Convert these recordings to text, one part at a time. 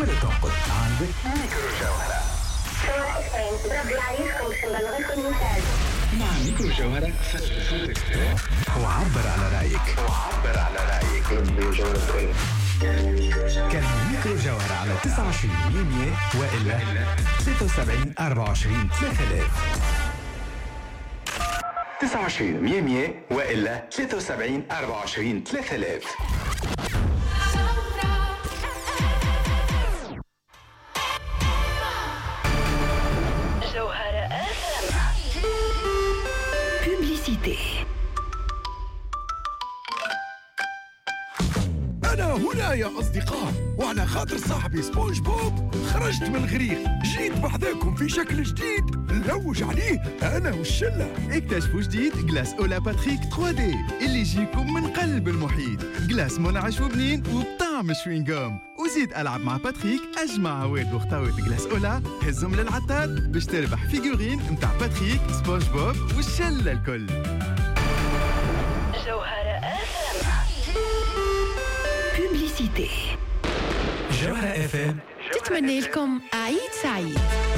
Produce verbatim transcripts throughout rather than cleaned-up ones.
ولا تنقد. عندك ميكرو جوهرة. بربي عليكم باش نبلغكم المثال. مع ميكرو جوهرة فسر صوتك وعبر على رأيك. وعبر على رأيك. كان ميكرو جوهرة على تسعة وعشرين مية وإلا ثلاثة وسبعين أربعة وعشرين ثلاثة آلاف. تسعة وعشرين مية وإلا ثلاثة وسبعين أربعة وعشرين ثلاثة آلاف. أنا هنا يا أصدقاء، وعلى خاطر صاحبي سبونج بوب خرجت من الغريق، جيت بحذاكم في شكل جديد نلوج عليه أنا والشلة. اكتشفوا جديد جلاس أولا باتريك ثري دي اللي يجيكم من قلب المحيط، جلاس منعش وبنين وبطعم شوينغوم. وزيد ألعب مع باتريك أجمع عواد وخطاوة جلاس أولا، هزهم للعطار باش تربح فيجورين متاع باتريك سبونج بوب والشلة الكل. جوهرة اف ام تتمنى لكم عيد سعيد.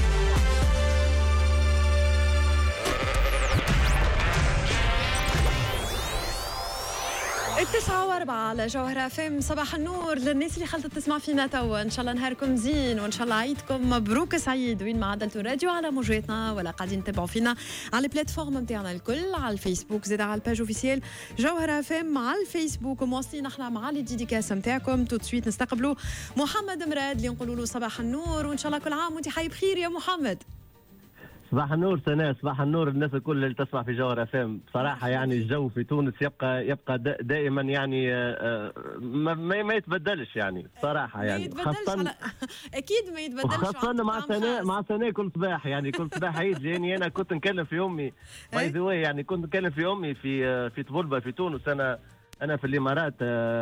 التسعة واربعة على جوهرة فم. صباح النور للناس اللي خلطت تسمع فينا توا، ان شاء الله نهاركم زين وان شاء الله عيدكم مبروك سعيد. وين ما عدلتوا الراديو على موجاتنا ولا قاعدين تتابعوا فينا على البلاتفورم نتاعنا الكل، على الفيسبوك زاد على الباج اوفيسيال جوهرة فم على الفيسبوك، ومواصلين احنا مع لي ديديكاس نتاعكم. تو سويت نستقبلوا محمد مراد اللي نقولوا له صباح النور وان شاء الله كل عام وانت حي بخير يا محمد. صباح النور سناء، صباح النور الناس الكل اللي تسمع في جوهرة اف ام. بصراحة يعني الجو في تونس يبقى يبقى دائما يعني ما, ما يتبدلش يعني بصراحة يعني خاصة على... أكيد ما يتبدلش خاصة مع سناء مع سناء كل صباح يعني كل صباح عيد. لأني أنا كنت نكلم في أمي باي ذا واي يعني كنت نكلم في أمي في في طبلبة في تونس. أنا أنا في الإمارات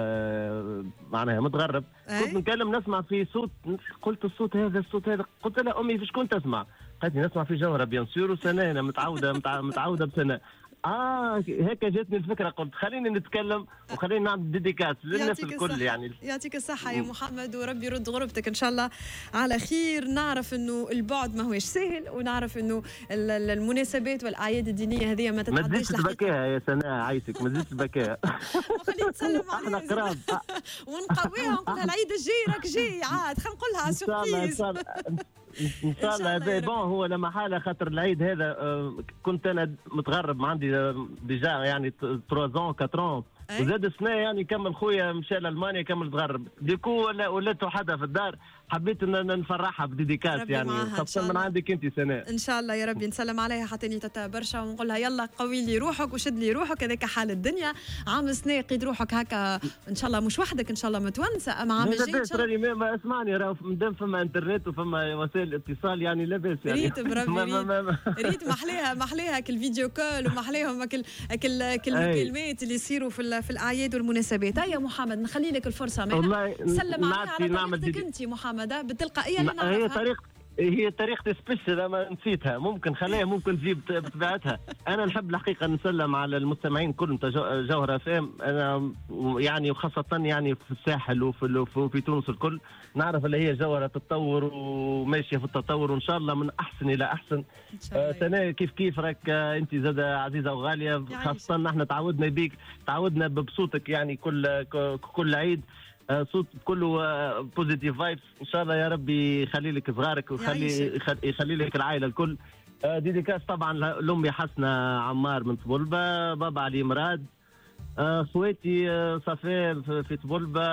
معناها متغرب. كنت نكلم نسمع في صوت، قلت الصوت هذا الصوت هذا، قلت لها أمي فيش كنت أسمع؟ قالت لي نسمع في جوهرة بيان سور وسنة. أنا متعودة متعودة بسنة. اه هيك جاتني الفكره، قلت خليني نتكلم وخليني نعمل ديديكاس للناس الكل. يعني يعطيك الصحه يا محمد وربي يرد غربتك ان شاء الله على خير. نعرف انه البعد ما هوش سهل، ونعرف انه المناسبات والاعياد الدينيه هذه ما تتعداش. ما تزيدش تبكيها يا سناء عايشك، ما تزيدش تبكيها. وخلينا نسلم عليها احنا قراب ونقويها ونقولها العيد الجاي راك جاي عاد، خلينا نقولها سوربريز ان شاء الله. هذا بون هو لما حاله خاطر العيد هذا كنت انا متغرب، عندي ديجا يعني ثلاثة ans أربعة ans وزاد سنه يعني كمل خويا مشى لألمانيا كمل تغرب ديكو ولا ولات وحدها في الدار. حبيت ان نفرحها بديديكاس يعني خاصه من عندك انت سناء. ان شاء الله يا ربي نسلم عليها حتى نيتا برشا ونقول لها يلا قوي لي روحك وشد لي روحك، هذاك حال الدنيا. عام سنه قيد روحك هكا ان شاء الله مش وحدك ان شاء الله متونسه. اما عام الجاي ان شاء الله ما اسمعني راه مادام فما انترنت وفما وسائل اتصال يعني لاباس يعني ريت بربي ريت محليها محليها كل فيديو كول ومحليهم كل كل كل الكلمات اللي يصيروا في في الاعياد والمناسبات. يا محمد نخلي لك الفرصه ما نسلم عليها على طريقتك انت محمد بالتلقائيه اللي نعرفها. هي طريقة هي طريقتي سبيشال ما نسيتها، ممكن خليها ممكن تجيب بطبيعتها. انا نحب الحقيقه نسلم على المستمعين كلهم تاع جوهرة اف ام. انا يعني وخاصه يعني في الساحل وفي في تونس الكل نعرف اللي هي جوهرة تتطور وماشيه في التطور وان شاء الله من احسن الى احسن. سناء كيف كيف راك انت زاده عزيزه وغاليه، خاصه نحن تعودنا بيك تعودنا بصوتك يعني كل كل عيد صوت كله بوزيتيف فايبس. ان شاء الله يا ربي يخلي لك صغارك ويخلي يخلي لك العائله الكل. ديديكاس طبعا لامي حسنه عمار من طبلبه، بابا علي مراد، خواتي صفاء في طبلبه،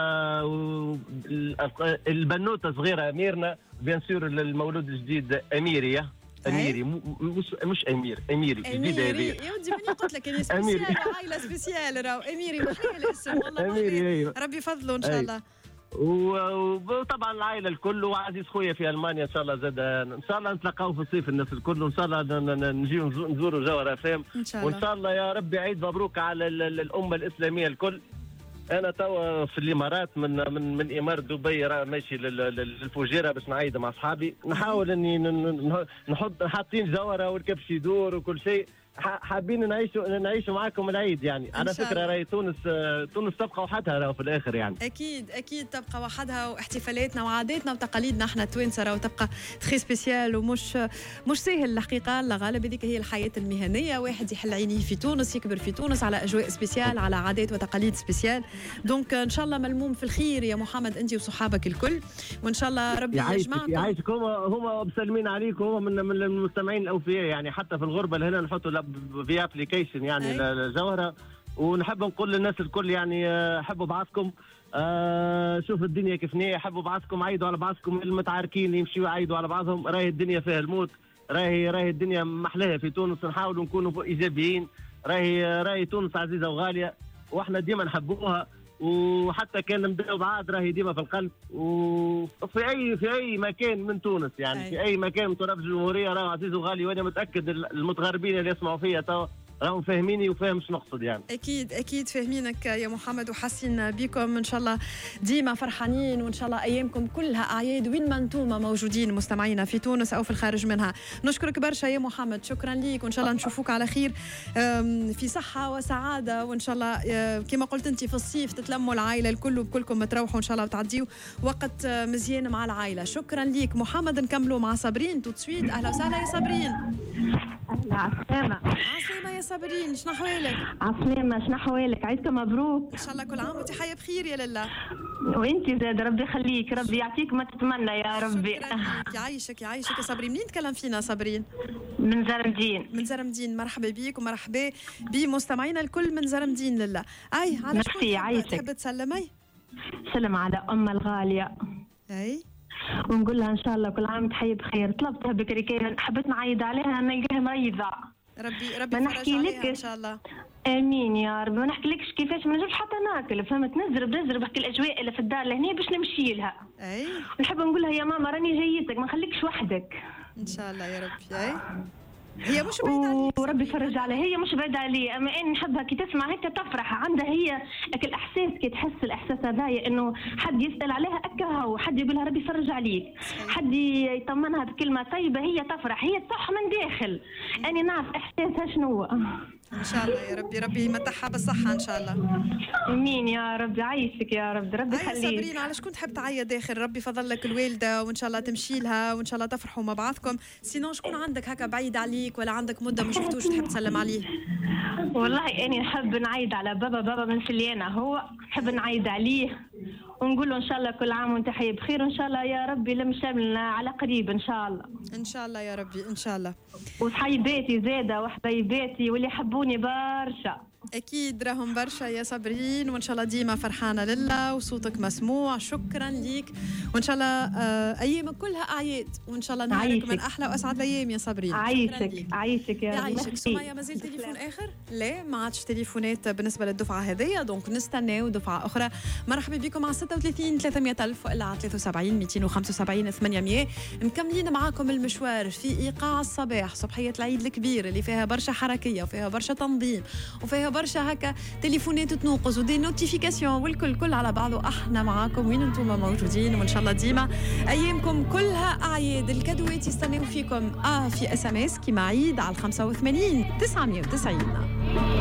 البنوته صغيره اميرنا بيان سور المولود الجديد اميريا اميري مش مش امير اميري جديده هذه يا ودي مني قلت لك يعني سبيسيال عائله سبيسيال راهو اميري محلى الاسم والله اميري ربي يفضله ان شاء الله. وطبعا العائله الكل وعزيز خويا في المانيا ان شاء الله زاد ان شاء الله نتلاقاو في الصيف الناس الكل وان شاء الله نجيو نزوروا جوهرة اف ام وان شاء الله يا ربي عيد مبروك على الامه الاسلاميه الكل. انا توا في الامارات من من من اماره دبي راه ماشي للفجيره باش نعيد مع اصحابي. نحاول اني نحط حاطين جوهرة والكبش يدور وكل شيء. حابين نعيشوا نعيشوا معاكم العيد يعني. على فكره راهي تونس تونس تبقى وحدها راهو في الاخر يعني. اكيد اكيد تبقى وحدها، واحتفالاتنا وعاداتنا وتقاليدنا احنا التوانسه راهو تبقى تخي سبيسيال ومش مش سهل الحقيقه. لا غالب هذيك هي الحياه المهنيه، واحد يحل عينيه في تونس يكبر في تونس على اجواء سبيسيال على عادات وتقاليد سبيسيال. دونك ان شاء الله ملموم في الخير يا محمد انت وصحابك الكل، وان شاء الله ربي يجمعكم. يعيشك. هما هما مسلمين عليكم، هما من من المستمعين الاوفياء يعني. حتى في الغربه اللي هنا نحطوا في ابليكيشن يعني الجوهره، ونحب نقول للناس الكل يعني حبوا بعضكم. آه شوف الدنيا كيف نية، حبوا بعضكم، عيدوا على بعضكم. المتعاركين يمشيوا يعيدوا على بعضهم. راهي الدنيا فيها الموت، راهي راهي الدنيا محلاها في تونس. نحاولوا نكونوا ايجابيين. راهي راهي تونس عزيزه وغاليه، واحنا ديما نحبوها، وحتى كان نبداو بعاد راهي ديما في القلب. وفي اي في اي مكان من تونس يعني أي. في اي مكان من طرف الجمهوريه راهو عزيز وغالي. وانا متاكد المتغربين اللي يسمعوا فيا توا راهم فاهميني وفاهم شنو نقصد يعني. اكيد اكيد فاهمينك يا محمد وحاسين بكم. ان شاء الله ديما فرحانين، وان شاء الله ايامكم كلها اعياد وين ما انتم موجودين مستمعينا في تونس او في الخارج منها. نشكرك برشا يا محمد، شكرا ليك، وان شاء الله نشوفوك على خير في صحه وسعاده. وان شاء الله كما قلت انت في الصيف تتلموا العائله الكل وبكلكم تروحوا ان شاء الله وتعديوا وقت مزيان مع العائله. شكرا ليك محمد. نكملوا مع صابرين تو سويت. اهلا وسهلا يا صابرين. اهلا عسلامة. عسلامة يا صابرين، شنو احوالك؟ عسلامة، شنو احوالك؟ عيدكم مبروك. ان شاء الله كل عام وانت حيه بخير يا لله. وانت زاد ربي يخليك، ربي يعطيك ما تتمنى يا ربي. يعيشك يعيشك يا صابرين. منين تكلم فينا صابرين؟ من زرمدين. من زرمدين، مرحبا بيك ومرحبا بمستمعينا الكل من زرمدين لله. اي على شكون تحب تسلمي؟ سلم على ام الغاليه. اي ونقول لها ان شاء الله كل عام تحيي بخير. طلبتها بكري كان حبيت نعيد عليها نلقاها مريضه. ربي ربي يفرج عليها ان شاء الله. امين يا رب. ما نحكيلكش كيفاش ما نجمش حتى ناكل، فهمت؟ نزرب نزرب هكا الاجواء اللي في الدار لهنا باش نمشي لها. اي نحب نقول لها يا ماما راني جايتك، ما نخليكش وحدك ان شاء الله يا ربي. اي هي مش بعيدة عليك وربي يفرج عليها. هي مش بعيدة علي، اما اني نحبها كي تسمع هيك تفرح. عندها هي اك الاحساس كي تحس الاحساس هذايا انه حد يسال عليها اكا وحد يقول لها ربي يفرج عليك، حد يطمنها بكلمه طيبه هي تفرح، هي تصح من داخل. انا نعرف احساسها شنو. ان شاء الله يا ربي ربي يمتعها بالصحه ان شاء الله. امين يا رب. عايشك يا رب، ربي يخليك. صابرين على شكون تحب تعيط داخل؟ ربي فضل لك الوالده وان شاء الله تمشي لها وان شاء الله تفرحوا مع بعضكم. سينو شكون عندك هكا بعيد عليك ولا عندك مده ما شفتوش تحب تسلم عليه؟ والله اني نحب نعيد على بابا. بابا من سليانه هو، نحب نعيد عليه ونقول له ان شاء الله كل عام وانت حي بخير، وان شاء الله يا ربي لم شاملنا على قريب ان شاء الله. ان شاء الله يا ربي ان شاء الله. وصحيباتي زاده وحبايباتي واللي يحبوني برشا. اكيد راهم برشا يا صابرين، وان شاء الله ديما فرحانه لله وصوتك مسموع. شكرا ليك، وان شاء الله آه ايامك كلها اعياد، وان شاء الله نهارك من احلى واسعد الايام يا صابرين. عايشك عايشك يا رب. عايشك. سمية مازال تليفون اخر؟ لا ما عادش تليفونات بالنسبه للدفعه هذيا، دونك نستناو دفعه اخرى. مرحبا بكم على ستة وثلاثين ثلاثمية ألف والا على ثلاثة وسبعين مئتين وخمسة وسبعين ثمانمية. مكملين معاكم المشوار في ايقاع الصباح، صبحيه العيد الكبير اللي فيها برشا حركيه وفيها برشا تنظيم وفيها برشا هكا تليفونات تنوقز ودي نوتيفيكاسيون والكل كل على بعضه. احنا معاكم وين انتم موجودين، وان شاء الله ديما ايامكم كلها اعياد. الكادوات يستناو فيكم اه في اس ام اس كيما عيد على خمسة وثمانين تسعمية وتسعين.